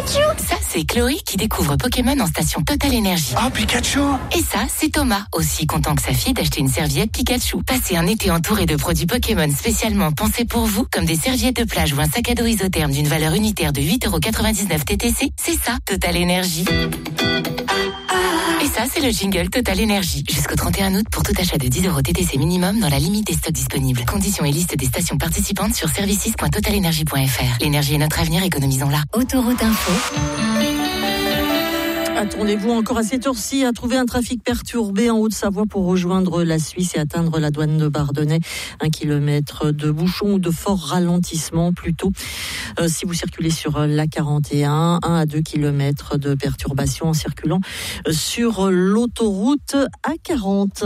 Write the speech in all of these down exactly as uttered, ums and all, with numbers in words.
Pikachu. Ça, c'est Chloé qui découvre Pokémon en station Total Énergie. Oh, Pikachu. Et ça, c'est Thomas, aussi content que sa fille d'acheter une serviette Pikachu. Passez un été entouré de produits Pokémon spécialement pensés pour vous, comme des serviettes de plage ou un sac à dos isotherme d'une valeur unitaire de huit euros quatre-vingt-dix-neuf T T C. C'est ça, Total Énergie. Et ça, c'est le jingle Total Énergie. Jusqu'au trente et un août pour tout achat de dix euros T T C minimum dans la limite des stocks disponibles. Conditions et liste des stations participantes sur services point total énergie point f r. L'énergie est notre avenir, économisons-la. Autoroute Info. Attendez-vous encore à cette heure-ci à trouver un trafic perturbé en Haute-Savoie pour rejoindre la Suisse et atteindre la douane de Bardonnay. Un kilomètre de bouchon ou de fort ralentissement plutôt. Euh, si vous circulez sur la quarante et un, un à deux kilomètres de perturbation en circulant sur l'autoroute A quarante.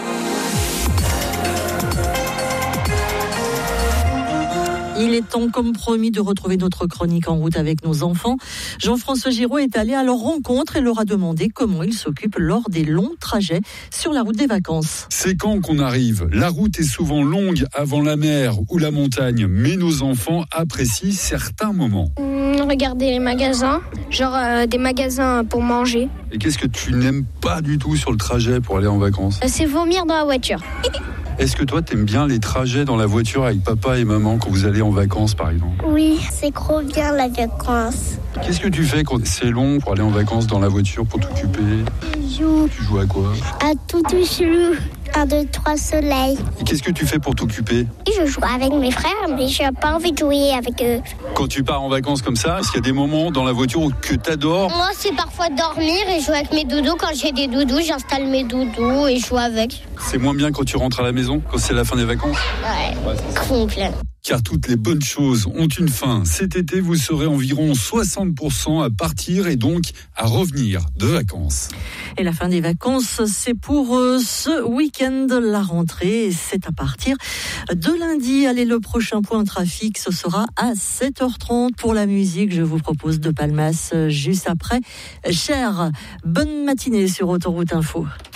Il est temps, comme promis, de retrouver notre chronique en route avec nos enfants. Jean-François Giraud est allé à leur rencontre et leur a demandé comment ils s'occupent lors des longs trajets sur la route des vacances. C'est quand qu'on arrive. La route est souvent longue avant la mer ou la montagne, mais nos enfants apprécient certains moments. Mmh, regarder les magasins, genre euh, des magasins pour manger. Et qu'est-ce que tu n'aimes pas du tout sur le trajet pour aller en vacances ? C'est vomir dans la voiture. Est-ce que toi, t'aimes bien les trajets dans la voiture avec papa et maman quand vous allez en vacances, par exemple ? Oui, c'est trop bien la vacances. Qu'est-ce que tu fais quand c'est long pour aller en vacances dans la voiture pour t'occuper ? Je joue. Tu joues à quoi ? À tout chelou. Un, deux, trois, soleil. Et qu'est-ce que tu fais pour t'occuper ? Je joue avec mes frères, mais je n'ai pas envie de jouer avec eux. Quand tu pars en vacances comme ça, est-ce qu'il y a des moments dans la voiture que t'adores ? Moi, c'est parfois dormir et jouer avec mes doudous. Quand j'ai des doudous, j'installe mes doudous et je joue avec. C'est moins bien quand tu rentres à la maison, quand c'est la fin des vacances ? Ouais, ouais complet. Car toutes les bonnes choses ont une fin. Cet été, vous serez environ soixante pour cent à partir et donc à revenir de vacances. Et la fin des vacances, c'est pour euh, ce week-end. La rentrée, c'est à partir de lundi. Allez, le prochain point trafic, ce sera à sept heures trente. Pour la musique, je vous propose De Palmas juste après. Cher, bonne matinée sur Autoroute Info.